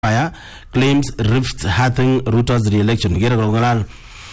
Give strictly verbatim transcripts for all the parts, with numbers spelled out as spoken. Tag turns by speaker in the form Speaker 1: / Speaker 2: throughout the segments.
Speaker 1: Fire claims rifts hurting Ruto's re-election. Gera gongalal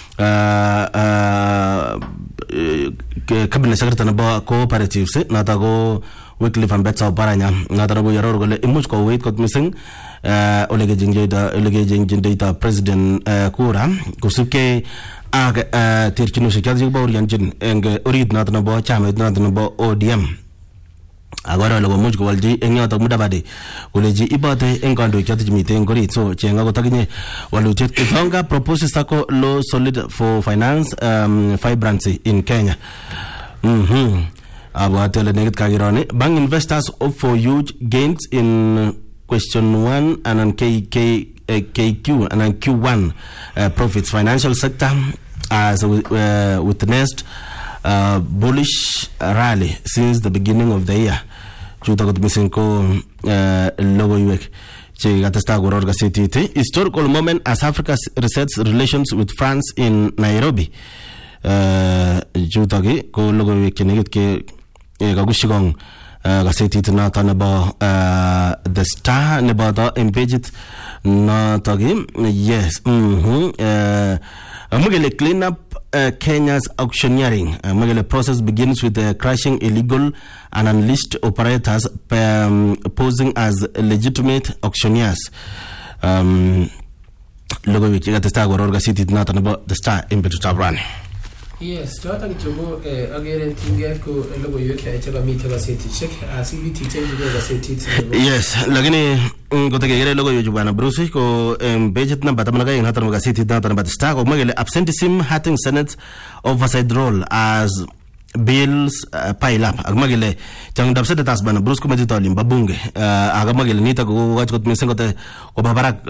Speaker 1: cabinet secretary na cooperatives na tago Wycliffe Ambetsa Oparanya na tago yaror gole imuch ko wait kot missing olege jingjeda olege jingjeda president Kura kusuke ag tirchinu shikazi ba orientin eng orid na tano chama na tano O D M agora lo much ko walji engya to mudabade uleji ibate engando kyati mite engori so chenga ko taginye walute Tonga proposes sako law solid for finance um, vibrancy in Kenya. Mhm abatele negit kagirone bank investors hope for huge gains in question one and on K K uh, K Q and on Q one uh, profits. Financial sector as uh, witnessed Uh, bullish rally since the beginning of the year. Chuta got missing ko uh, logo yuek. Che gatasta goror gasiti. Historical moment as Africa resets relations with France in Nairobi. Uh, Chuta gi ko logo yuek negit ke gagushigong gasiti na tanaba the Star nebata impaged na tagi. Yes. Mhm. Uh, Mugele clean up Uh, Kenya's auctioneering. Uh, Magale process begins with uh, crushing illegal and unleashed operators um, posing as legitimate auctioneers. Um, Logo which got the Star Gorga City not about the Star in Betutabran.
Speaker 2: Yes, Jota Kichogo, again, Tingerko, Logo Yuka, Chabamita City, check as if it changes city.
Speaker 1: Yes, Lagini got a get logo Yubana Bruce, go and budget number Tamaka in Hatamaga City, not about the Star of Magale absenteeism, hatting Senate oversight role as bills uh, pile up. Agmagale, Chang Dabset Tasban, Bruce Committee in Babunge, Agamagale Nita go what got missing of Babarak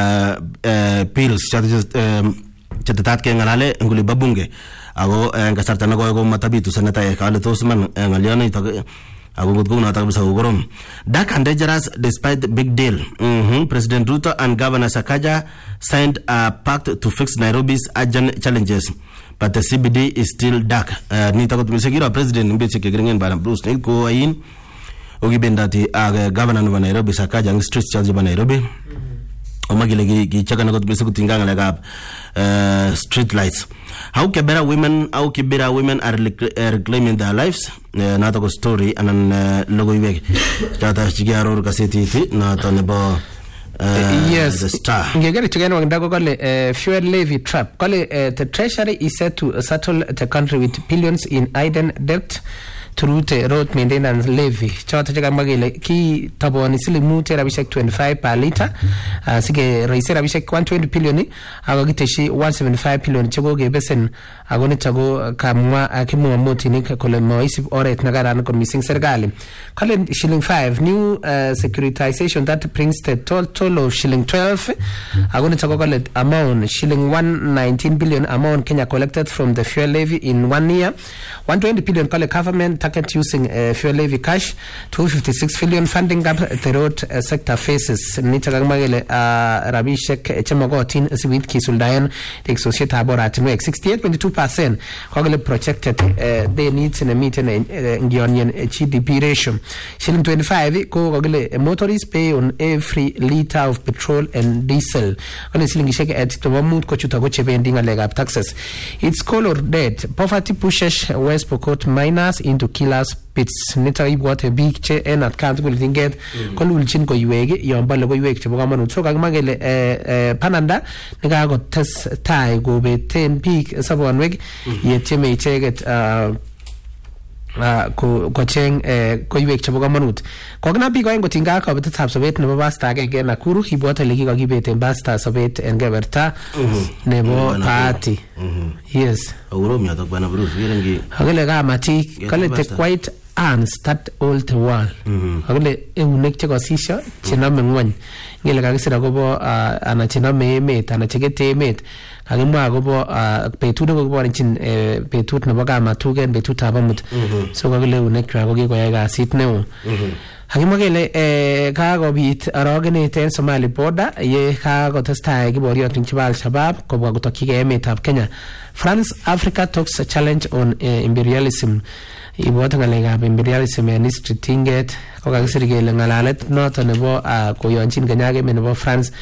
Speaker 1: pills, Chatatat Kanale, and Guli Babunge. Ago and Casartana go Matabitu Senator Kale Tosman and Aliana I would go not Gorom. Dark and dangerous despite big deal. Mm-hmm. President Ruto and Governor Sakaja signed a pact to fix Nairobi's urgent challenges. But the C B D is still dark. Nita got Misegira President Mbetsike Gringen by Bruce Nico in Ogibendati Governor of Nairobi Sakaja and street charge of Nairobi. Omagilegi Chakana got Bisutingang like street lights. How Kibera women, how Kibera women are reclaiming their lives. Not a story and an logo weg. Tata Chigaro Casseti, not on the bar.
Speaker 2: Yes,
Speaker 1: the Star.
Speaker 2: You get it again when Dago call fuel levy trap. Call it the treasury is set to settle the country with billions in hidden debt through the road maintenance levy. Chota jaga magile ki tabo ni sili mute rabishek twenty-five per liter. Sige raise rabishek one twenty billion ni agogite shi one seventy-five billion chago ge besen agone chago kamwa akimu moti ni kole moisip oret nagara na kon missing serikali. Kale shilling five new uh, securitization that brings the total of shilling twelve. Agone chago kale amount shilling one nineteen billion amount Kenya collected from the fuel levy in one year. one twenty billion kale government target using uh, fuel levy cash. Two fifty-six billion funding gap the road uh, sector faces. Nitagang magele rabishek chamagotin sibit kisuldayan the associate aboratinwek sixty-eight point two percent kogele projected uh, they needs in a meeting in Gionian G D P ratio. Shilling twenty-five kogele motorists pay on every liter of petrol and diesel. Kone shilling shake at to mood kochuta goche bending a leg up taxes. It's color dead. Poverty pushes West Pokot miners into killers pits. Nita ibwate big che en at can't will get kolul chin ko yuege yomba logo yuege chebogamanu so kagmagele eh pananda nega got test tie go be ten big sabon weg yetime cheget uh Uh, ko ko cheng eh ko yuek chabo gamanut ko gna bi ko ngo tinga ka bet tap sobet ne basta ge ge na kuru hibota legi ka gibete basta sobet en geberta ne bo party yes
Speaker 1: awro mi atok bana bru virengi
Speaker 2: agele ga mati kale te quite ans that old wall agele e unek che ko sisha chena mengwan ngele ka gisira go bo ana chena me met ana chegete met agimwa go bo petut go bo chin petut ne boga matugen betut abamut so agele unek tra go ge ko ya sit ne Hagimagele eh kago bit arogene ten Somali border ye kago testai gibori otin chibal shabab ko go to kige emet of Kenya. France Africa talks a challenge on uh, imperialism. ibwat ngalekab imperialism en history tinget ko kakisir kele ngalalet noton nebo koyonchin Kenya ak emet nebo France